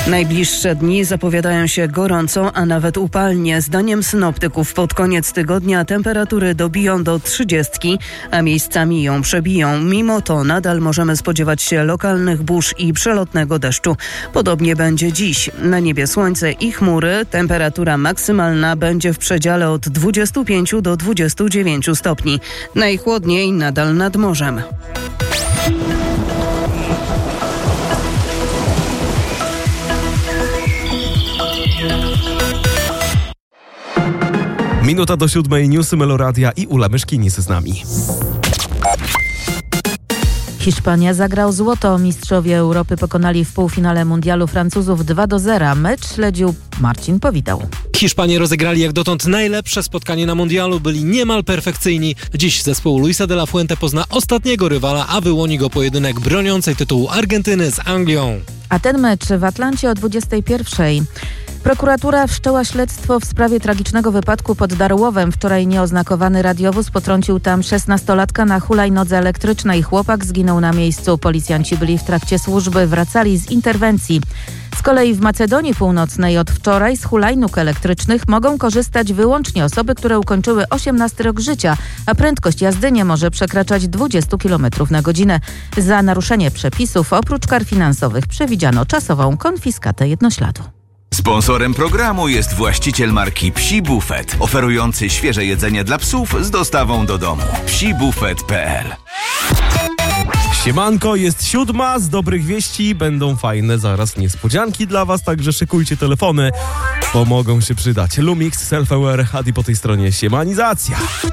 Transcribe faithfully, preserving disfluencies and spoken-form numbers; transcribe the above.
Najbliższe dni zapowiadają się gorąco, a nawet upalnie. Zdaniem synoptyków pod koniec tygodnia temperatury dobiją do trzydziestki, a miejscami ją przebiją. Mimo to nadal możemy spodziewać się lokalnych burz i przelotnego deszczu. Podobnie będzie dziś. Na niebie słońce i chmury. Temperatura maksymalna będzie w przedziale od dwudziestu pięciu do dwudziestu dziewięciu stopni. Najchłodniej nadal nad morzem. Minuta do siódmej, newsy Meloradia i Ula Myszkinis z nami. Hiszpania zagrał złoto. Mistrzowie Europy pokonali w półfinale mundialu Francuzów dwa do zera. Mecz śledził Marcin Powitał. Hiszpanie rozegrali jak dotąd najlepsze spotkanie na mundialu, byli niemal perfekcyjni. Dziś zespół Luisa de la Fuente pozna ostatniego rywala, a wyłoni go pojedynek broniącej tytułu Argentyny z Anglią. A ten mecz w Atlancie o dwudziestej pierwszej. Prokuratura wszczęła śledztwo w sprawie tragicznego wypadku pod Darłowem. Wczoraj nieoznakowany radiowóz potrącił tam szesnastolatka na hulajnodze elektrycznej. Chłopak zginął na miejscu. Policjanci byli w trakcie służby, wracali z interwencji. Z kolei w Macedonii Północnej od wczoraj z hulajnóg elektrycznych mogą korzystać wyłącznie osoby, które ukończyły osiemnasty rok życia, a prędkość jazdy nie może przekraczać dwadzieścia kilometrów na godzinę. Za naruszenie przepisów oprócz kar finansowych przewidziano czasową konfiskatę jednośladu. Sponsorem programu jest właściciel marki Psi Buffet, oferujący świeże jedzenie dla psów z dostawą do domu. psi buffet kropka p l. Siemanko, jest siódma, z dobrych wieści będą fajne zaraz niespodzianki dla was, także szykujcie telefony, bo mogą się przydać. Lumix, Self-Aware, a po tej stronie siemanizacja.